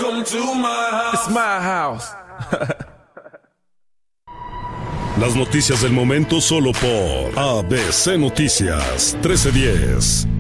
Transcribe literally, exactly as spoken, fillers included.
Welcome to my house. It's my house. Las noticias del momento solo por A B C Noticias trece diez.